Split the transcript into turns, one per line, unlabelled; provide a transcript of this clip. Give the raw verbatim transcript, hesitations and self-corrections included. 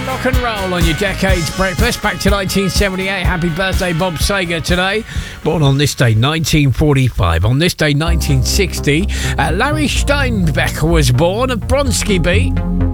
rock and roll on your Decades Breakfast. Back to nineteen seventy-eight. Happy birthday, Bob Seger, today. Born on this day, nineteen forty-five. On this day, nineteen sixty, uh, Larry Steinbeck was born of Bronski Beat.